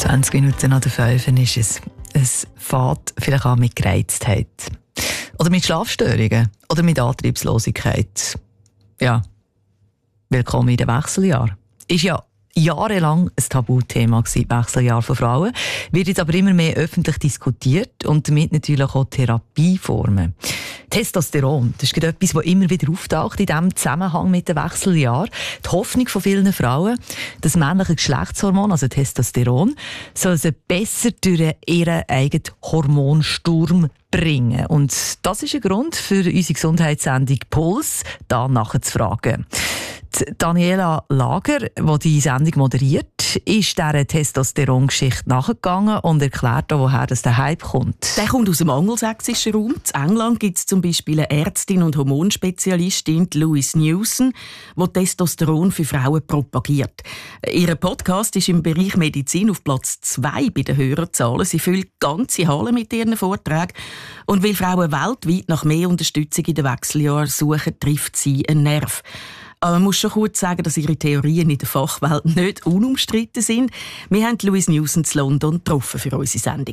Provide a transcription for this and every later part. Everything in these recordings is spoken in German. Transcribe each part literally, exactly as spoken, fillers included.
zwanzig Minuten nach der fünf ist es. Es fängt vielleicht an mit Gereiztheit. Oder mit Schlafstörungen. Oder mit Antriebslosigkeit. Ja, willkommen in den Wechseljahr. Ist ja jahrelang ein Tabuthema gewesen, Wechseljahr von Frauen. Wird jetzt aber immer mehr öffentlich diskutiert und damit natürlich auch Therapieformen. Testosteron, das ist gerade etwas, das immer wieder auftaucht in diesem Zusammenhang mit dem Wechseljahr. Die Hoffnung von vielen Frauen, das männliche Geschlechtshormon, also Testosteron, soll sie besser durch ihren eigenen Hormonsturm bringen. Und das ist ein Grund für unsere Gesundheitssendung Puls, da nachzufragen. Die Daniela Lager, die die Sendung moderiert, ist dieser Testosteron-Geschichte nachgegangen und erklärt auch, woher das der Hype kommt. Der kommt aus dem angelsächsischen Raum. In England gibt es zum Beispiel eine Ärztin und Hormonspezialistin, Louise Newson, die Testosteron für Frauen propagiert. Ihr Podcast ist im Bereich Medizin auf Platz zwei bei den Hörerzahlen. Sie füllt ganze Hallen mit ihren Vorträgen. Und weil Frauen weltweit nach mehr Unterstützung in den Wechseljahren suchen, trifft sie einen Nerv. Aber man muss schon kurz sagen, dass ihre Theorien in der Fachwelt nicht unumstritten sind. Wir haben Louise Newson in London getroffen für unsere Sendung.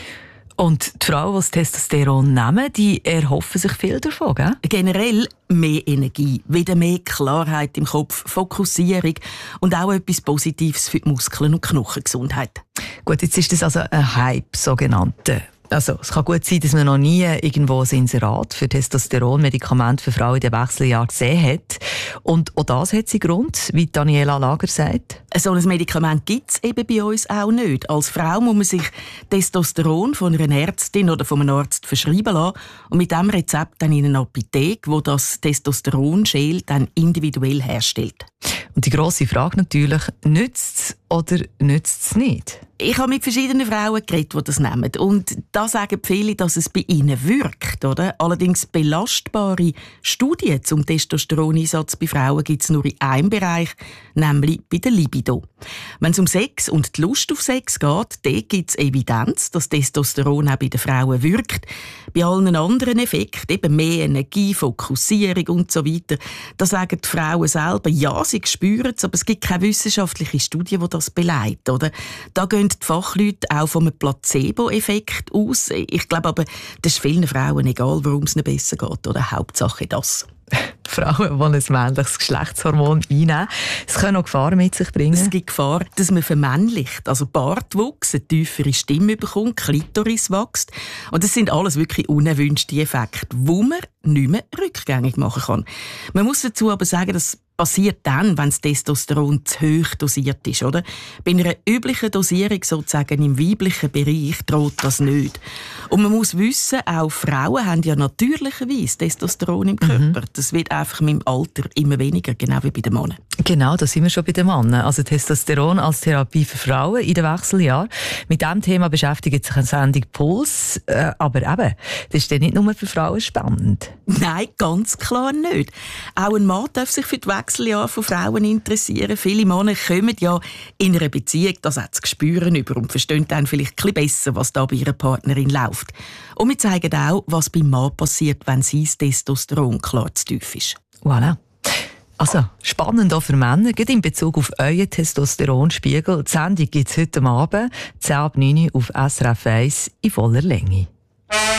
Und die Frauen, die das Testosteron nehmen, die erhoffen sich viel davon, gell? Generell mehr Energie, wieder mehr Klarheit im Kopf, Fokussierung und auch etwas Positives für die Muskeln- und Knochengesundheit. Gut, jetzt ist das also ein Hype, sogenannte. Also, es kann gut sein, dass man noch nie irgendwo ein Inserat für Testosteron-Medikamente für Frauen in den Wechseljahren gesehen hat. Und auch das hat seinen Grund, wie Daniela Lager sagt. So ein Medikament gibt es eben bei uns auch nicht. Als Frau muss man sich Testosteron von einer Ärztin oder von einem Arzt verschreiben lassen und mit diesem Rezept dann in eine Apotheke, wo das Testosteron-Gel dann individuell herstellt. Und die grosse Frage natürlich, nützt es oder nützt es nicht? Ich habe mit verschiedenen Frauen geredet, die das nehmen. Und da sagen viele, dass es bei ihnen wirkt. Oder? Allerdings belastbare Studien zum Testosteroneinsatz bei Frauen gibt es nur in einem Bereich, nämlich bei der Libido. Wenn es um Sex und die Lust auf Sex geht, dort gibt es Evidenz, dass Testosteron auch bei den Frauen wirkt. Bei allen anderen Effekten, eben mehr Energie, Fokussierung und so weiter, da sagen die Frauen selber, ja, sie spüren es, aber es gibt keine wissenschaftliche Studie, die das beleidigt. Oder? Da gehen die Fachleute auch vom Placebo-Effekt aus. Ich glaube aber, das ist vielen Frauen egal, warum es ihnen besser geht. Oder Hauptsache das. Frauen, die ein männliches Geschlechtshormon einnehmen, es können auch Gefahren mit sich bringen. Es gibt Gefahr, dass man vermännlicht. Also Bartwuchs, eine tiefere Stimme bekommt, Klitoris wächst. Und das sind alles wirklich unerwünschte Effekte, die man nicht mehr rückgängig machen kann. Man muss dazu aber sagen, dass passiert dann, wenn das Testosteron zu hoch dosiert ist, oder? Bei einer üblichen Dosierung, sozusagen im weiblichen Bereich, droht das nicht. Und man muss wissen, auch Frauen haben ja natürlicherweise Testosteron im Körper. Mhm. Das wird einfach mit dem Alter immer weniger, genau wie bei den Männern. Genau, da sind wir schon bei den Männern. Also Testosteron als Therapie für Frauen in den Wechseljahren. Mit diesem Thema beschäftigt sich eine Sendung Puls. Äh, aber eben, das ist dann nicht nur für Frauen spannend. Nein, ganz klar nicht. Auch ein Mann darf sich für die Wechseljahre von Frauen interessieren. Viele Männer kommen ja in einer Beziehung, das hat das Gespür über und verstehen dann vielleicht ein bisschen besser, was da bei ihrer Partnerin läuft. Und wir zeigen auch, was beim Mann passiert, wenn sein Testosteron klar zu tief ist. Voilà. Also, spannend auch für Männer, gerade in Bezug auf euren Testosteronspiegel. Die Sendung gibt es heute Abend, zehn ab neun auf S R F eins in voller Länge.